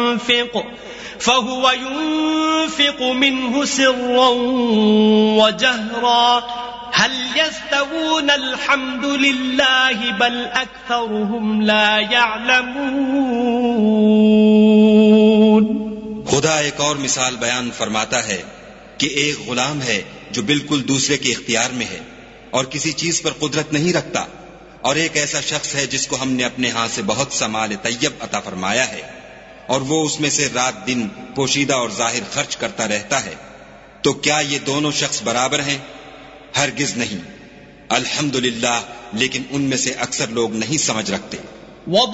فهو ينفق منه سرا وجهرا هل يستوون الحمد لله بل أكثرهم لا يعلمون। खुदा एक और मिसाल बयान फरमाता है कि एक गुलाम है जो बिल्कुल दूसरे के इख्तियार में है और किसी चीज पर कुदरत नहीं रखता, और एक ऐसा शख्स है जिसको हमने अपने हाथ से बहुत सा माल तैयब अता फरमाया है और वो उसमें से रात दिन पोशीदा और जाहिर खर्च करता रहता है। तो क्या ये दोनों शख्स बराबर हैं? हरगिज नहीं। अल्हम्दुलिल्लाह, लेकिन उनमें से अक्सर लोग नहीं समझ रखते।